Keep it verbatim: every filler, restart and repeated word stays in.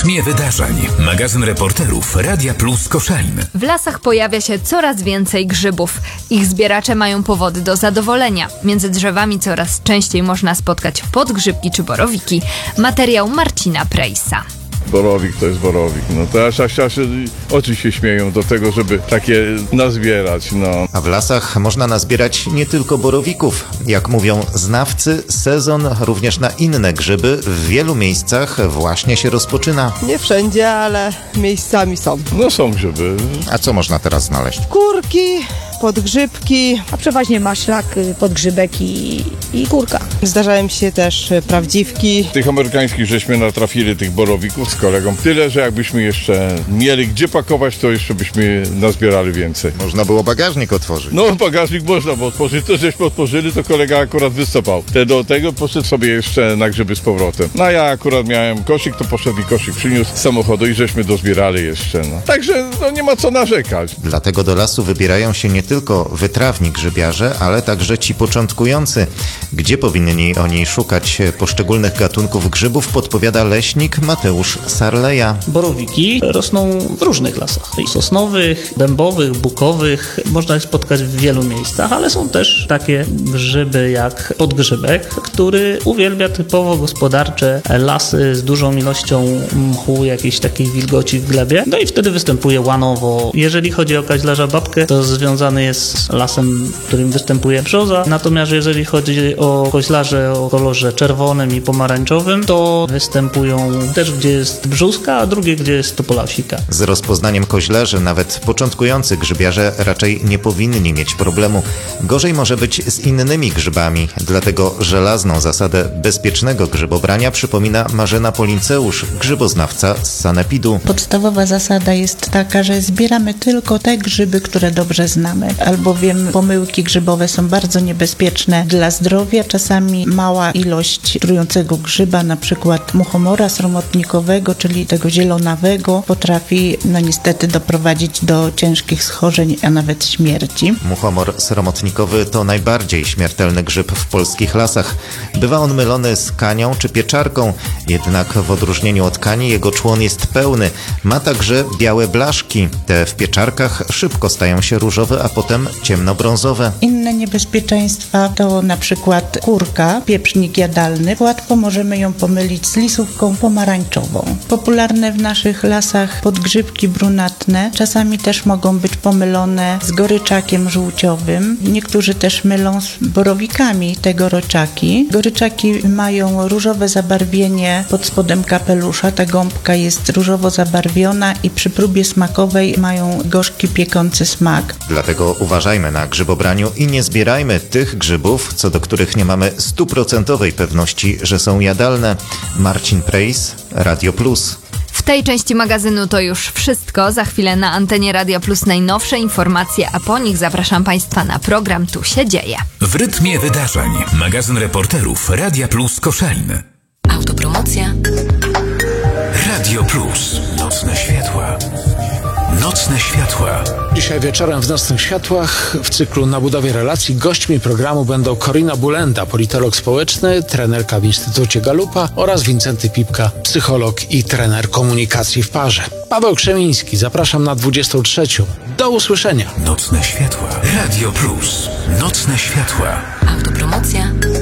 rytmie wydarzeń. Magazyn reporterów Radia Plus Koszalin. W lasach pojawia się coraz więcej grzybów. Ich zbieracze mają powody do zadowolenia. Między drzewami coraz częściej można spotkać podgrzybki czy borowiki. Materiał Marcina Prejsa. Borowik to jest borowik. No to aż, aż, aż oczy się śmieją do tego, żeby takie nazbierać, no. A w lasach można nazbierać nie tylko borowików. Jak mówią znawcy, sezon również na inne grzyby w wielu miejscach właśnie się rozpoczyna. Nie wszędzie, ale miejscami są. No są grzyby. A co można teraz znaleźć? Kurki, podgrzybki. A przeważnie maślak, podgrzybek i, i kurka. Zdarzają się też prawdziwki. Tych amerykańskich żeśmy natrafili, tych borowików z kolegą. Tyle, że jakbyśmy jeszcze mieli gdzie pakować, to jeszcze byśmy nazbierali więcej. Można było bagażnik otworzyć. No bagażnik można było otworzyć, to żeśmy otworzyli, to kolega akurat wystopał. Te do tego poszedł sobie jeszcze na grzyby z powrotem. No a ja akurat miałem koszyk, to poszedł i koszyk przyniósł z samochodu i żeśmy dozbierali jeszcze. No. Także no, nie ma co narzekać. Dlatego do lasu wybierają się nie tylko wytrawni grzybiarze, ale także ci początkujący. Gdzie powinni oni szukać poszczególnych gatunków grzybów, podpowiada leśnik Mateusz Sarleja. Borowiki rosną w różnych lasach. Sosnowych, dębowych, bukowych. Można ich spotkać w wielu miejscach, ale są też takie grzyby jak podgrzybek, który uwielbia typowo gospodarcze lasy z dużą ilością mchu, jakiejś takiej wilgoci w glebie. No i wtedy występuje łanowo. Jeżeli chodzi o kaźlarza babkę, to związany jest z lasem, w którym występuje brzoza. Natomiast jeżeli chodzi o koźlarze o kolorze czerwonym i pomarańczowym, to występują też, gdzie jest brzózka, a drugie, gdzie jest topolasika. Z rozpoznaniem koźlarzy nawet początkujący grzybiarze raczej nie powinni mieć problemu. Gorzej może być z innymi grzybami, dlatego żelazną zasadę bezpiecznego grzybobrania przypomina Marzena Polinceusz, grzyboznawca z Sanepidu. Podstawowa zasada jest taka, że zbieramy tylko te grzyby, które dobrze znamy, albowiem pomyłki grzybowe są bardzo niebezpieczne dla zdrowia. Czasami mała ilość trującego grzyba, na przykład muchomora sromotnikowego, czyli tego zielonawego, potrafi no niestety doprowadzić do ciężkich schorzeń, a nawet śmierci. Muchomor sromotnikowy to najbardziej śmiertelny grzyb w polskich lasach. Bywa on mylony z kanią czy pieczarką, jednak w odróżnieniu od kani jego człon jest pełny. Ma także białe blaszki. Te w pieczarkach szybko stają się różowe, a potem ciemnobrązowe. Inne niebezpieczeństwa to na przykład kurka, pieprznik jadalny. Łatwo możemy ją pomylić z lisówką pomarańczową. Popularne w naszych lasach podgrzybki brunatne czasami też mogą być pomylone z goryczakiem żółciowym. Niektórzy też mylą z borowikami te goryczaki. Goryczaki mają różowe zabarwienie pod spodem kapelusza. Ta gąbka jest różowo zabarwiona i przy próbie smakowej mają gorzki, piekący smak. Dlatego uważajmy na grzybobraniu i nie zbierajmy tych grzybów, co do których nie mamy stuprocentowej pewności, że są jadalne. Marcin Prejs, Radio Plus. W tej części magazynu to już wszystko. Za chwilę na antenie Radia Plus najnowsze informacje, a po nich zapraszam Państwa na program Tu się dzieje. W rytmie wydarzeń. Magazyn reporterów Radia Plus Koszalin. Autopromocja. Radio Plus. Nocne światła. Nocne światła. Dzisiaj wieczorem w Nocnych Światłach w cyklu Na budowie relacji gośćmi programu będą Corina Bulenda, politolog społeczny, trenerka w Instytucie Galupa oraz Wincenty Pipka, psycholog i trener komunikacji w parze. Paweł Krzemiński, zapraszam na dwudziestą trzecią. Do usłyszenia. Nocne światła. Radio Plus. Nocne światła. Autopromocja.